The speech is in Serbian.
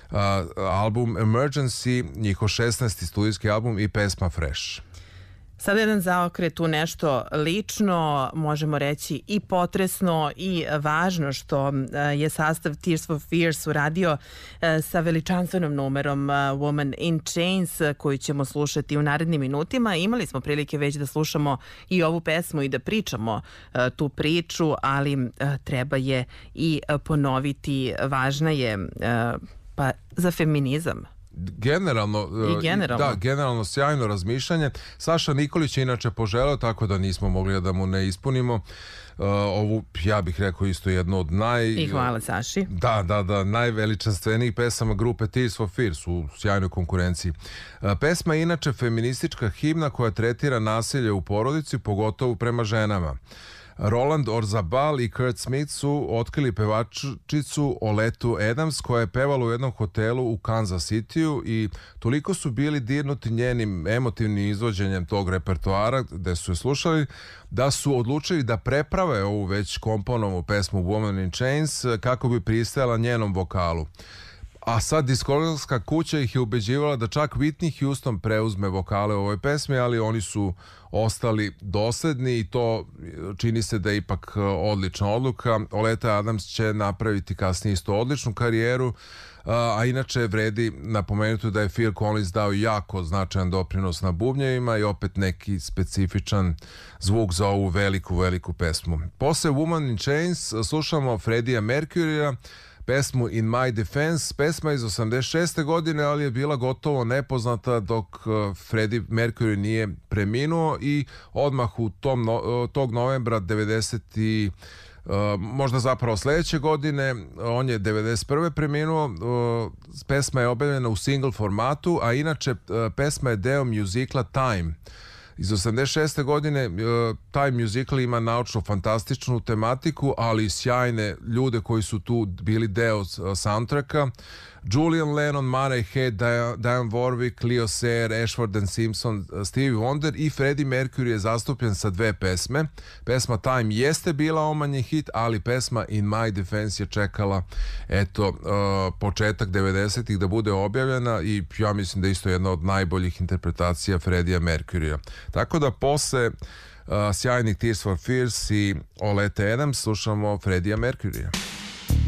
album Emergency, njihov 16. studijski album i pesma Fresh. Sada jedan zaokret u nešto lično, možemo reći i potresno i važno, što je sastav Tears for Fears uradio sa veličanstvenom numerom Woman in Chains, koju ćemo slušati u narednim minutima. Imali smo prilike već da slušamo i ovu pesmu i da pričamo tu priču, ali treba je i ponoviti. Važna je pa za feminizam. Generalno sjajno razmišljanje. Saša Nikolić je inače poželeo, tako da nismo mogli da mu ne ispunimo ovu, ja bih rekao, isto jedno od I hvala Saši. najveličanstvenijih pesama grupe Tears for Fears u sjajnoj konkurenciji. Pesma je inače feministička himna koja tretira nasilje u porodici, pogotovo prema ženama. Roland Orzabal i Kurt Smith su otkrili pevačicu Oletu Adams, koja je pevala u jednom hotelu u Kansas Cityu i toliko su bili dirnuti njenim emotivnim izvođenjem tog repertoara gde su je slušali, da su odlučili da preprave ovu već komponovanu pesmu Woman in Chains kako bi pristajala njenom vokalu. A sad diskografska kuća ih je ubeđivala da čak Whitney Houston preuzme vokale u ovoj pesmi, ali oni su ostali dosledni i to čini se da je ipak odlična odluka. Oleta Adams će napraviti kasnije isto odličnu karijeru, a inače vredi napomenuti da je Phil Collins dao jako značajan doprinos na bubnjevima i opet neki specifičan zvuk za ovu veliku pesmu. Posle Woman in Chains slušamo Freddija Mercurya, pesmu In My Defense, pesma iz 86. godine, ali je bila gotovo nepoznata dok Freddie Mercury nije preminuo i odmah u tog novembra 90. možda zapravo sledeće godine, on je 91. preminuo, pesma je objavljena u single formatu, a inače pesma je deo muzikla Time. Iz 86. godine taj muzikal ima naučno-fantastičnu tematiku, ali i sjajne ljude koji su tu bili deo soundtracka. Julian Lennon, Murray Head, Dionne Warwick, Leo Sayer, Ashford and Simpson, Stevie Wonder i Freddie Mercury je zastupljen sa dve pesme. Pesma Time jeste bila omanji hit, ali pesma In My Defense je čekala početak 90-ih da bude objavljena i ja mislim da je isto jedna od najboljih interpretacija Freddija Mercurya. Tako da posle sjajnih Tears for Fears i Olete Adams slušamo Freddija Mercurya.